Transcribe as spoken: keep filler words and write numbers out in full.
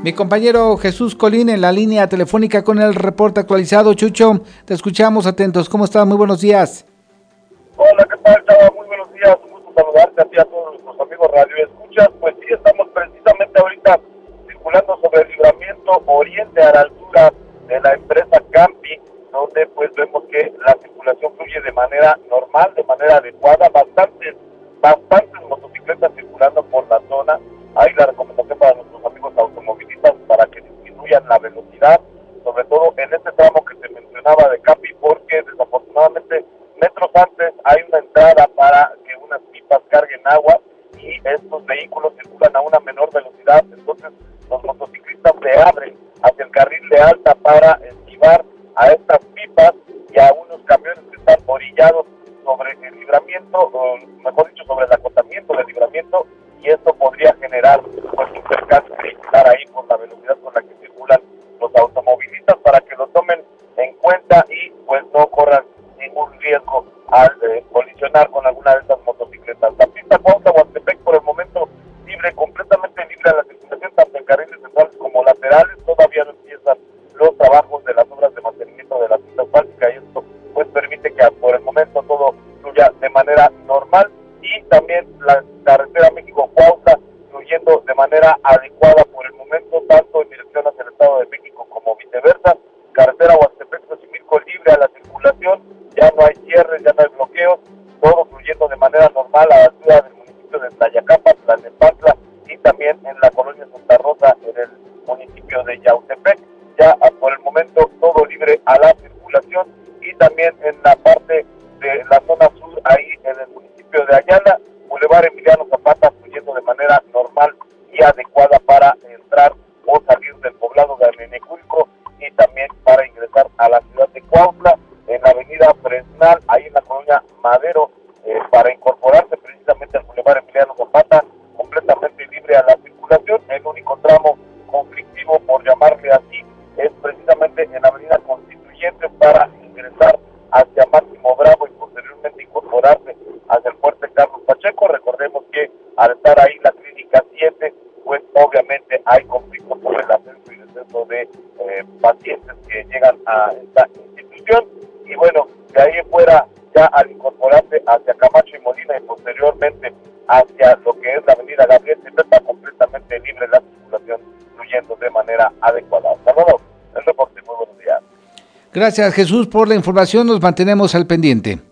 Mi compañero Jesús Colín en la línea telefónica con el reporte actualizado. Chucho, te escuchamos atentos. ¿Cómo estás? Muy buenos días. Hola, ¿qué tal, Chava? Muy buenos días. Un gusto saludarte a ti, a todos nuestros amigos Radio Escuchas. Pues sí, estamos precisamente ahorita circulando sobre el libramiento oriente a la altura de la empresa Campi, donde pues vemos que la circulación fluye de manera normal, de manera adecuada. Bastantes, bastantes motocicletas circulando por la zona. Ahí la recomendación para nuestros amigos automovilistas para que disminuyan la velocidad, sobre todo en este tramo que se mencionaba de Campi, porque desafortunadamente metros antes hay una entrada para que unas pipas carguen agua y estos vehículos circulan a una menor velocidad, entonces los motociclistas se abren hacia el carril de alta para esquivar a estas pipas y a unos camiones que están orillados sobre el libramiento, o mejor dicho, sobre el acotamiento del libramiento, y esto podría generar pues un percance vehicular ahí por la velocidad con la que circulan los automovilistas, para que lo tomen en cuenta y pues no corran ningún riesgo al eh, colisionar con alguna de estas motocicletas. La pista Cuautla-Huastepec por el momento libre, completamente libre a la circulación, tanto en carriles centrales como laterales. Todavía no empiezan los trabajos de las obras de mantenimiento de la pista asfáltica y esto pues permite que por el momento todo fluya de manera normal, y también la carretera México-Cuautla fluyendo de manera adecuada por el momento, tanto en dirección hacia el Estado de México como viceversa. Carretera Huastepec-Xochimilco libre a la circulación, ya no hay cierres, ya no hay bloqueos, todo fluyendo de manera normal a la altura del municipio de Tlayacapa, Tlalnepantla y también en la colonia Santa Rosa, en el municipio de Yautepec. Ya por el momento todo libre a la circulación, y también en la parte de la zona sur, ahí en el municipio de Ayala, Boulevard Emiliano Zapata fluyendo de manera normal y adecuada para entrar o salir del poblado de Aneneculco, y también para ingresar a la ciudad de Cuautla, en la avenida Fresnal, ahí en la colonia Madero, eh, para incorporarse precisamente al Boulevard Emiliano Zapata, completamente libre a la circulación. El único tramo conflictivo, por llamarle así, es precisamente en la avenida Constituyente para ingresar hacia Máximo Bravo y posteriormente incorporarse hacia el fuerte Carlos Pacheco. Recordemos que al estar ahí la clínica siete, pues obviamente hay conflicto por el ascenso y descenso de eh, pacientes que llegan a esta institución, y bueno, de ahí en fuera, ya al incorporarse hacia Camacho y Molina y posteriormente hacia lo que es la avenida Gabriel Cepeda, está completamente libre la circulación, fluyendo de manera adecuada. Saludos, el reporte, muy buenos días. Gracias, Jesús, por la información. Nos mantenemos al pendiente.